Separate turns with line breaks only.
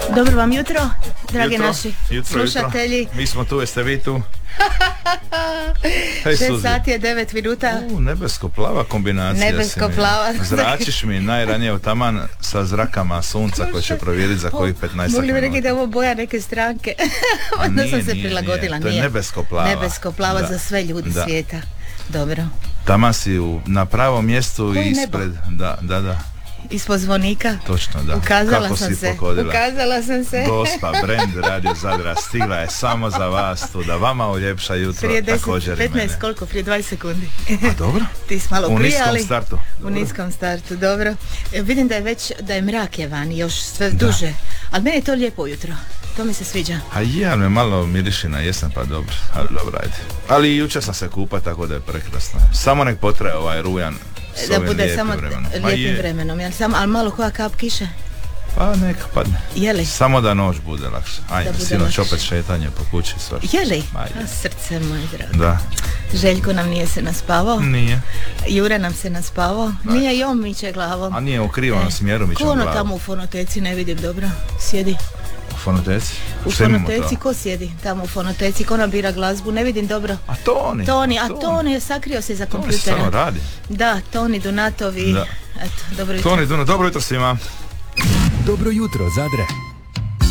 Dobro vam jutro, dragi
jutro,
naši
jutro,
slušatelji.
Jutro. Mi smo tu, jeste vi tu?
6 sati je 9 minuta.
Nebesko-plava kombinacija.
Nebesko-plava.
Zračiš mi najranije u taman sa zrakama sunca koji će provjeriti za kojih 15 minuta.
Mogli bi rekli da je ovo boja neke stranke. Onda sam se prilagodila.
To je nebesko-plava.
Nebesko-plava za sve ljudi svijeta. Dobro.
Taman si na pravom mjestu
koji
ispred. Da.
Ispod zvonika.
Točno, da.
Ukazala sam se.
Gospa Brand Radio Zadra stigla je samo za vas tu, da vama uljepša jutro.
Prije 10,
također
15, koliko? Prije 20 sekundi.
A dobro.
Ti si malo prije, ali...
U
niskom startu, dobro. Vidim da je mrak je vani, još sve duže. Ali meni je to lijepo jutro. To mi se sviđa.
A ja me malo miriši na jesen, pa dobro. Ali dobro, ajde. Ali jučer sam se kupao, tako da je prekrasno. Samo nek potraje ovaj rujan.
Da bude samo lijepim vremenom, ali malo koja kap kiše?
Pa neka padne.
Jeli?
Samo da noć bude lakše. Ajde, sinoć opet šetanje po kući sva.
Jeli? A srce moje drago.
Da.
Željko nam nije se naspavao.
Nije.
Jure nam se naspavao. Nije i on miče glavom.
A nije u krivom smjeru miče glavom.
Ko ono tamo u fonoteci, ne vidim dobro. Sjedi.
U fonoteci?
U fonoteci, ko sjedi tamo u fonoteci, ko nabira glazbu, ne vidim dobro.
A Toni
je sakrio se za kompjuterom.
Toni samo radi.
Da, Toni Donatovi.
Da.
Eto, dobro jutro.
Toni Donatovi, dobro jutro svima.
Dobro jutro, Zadre.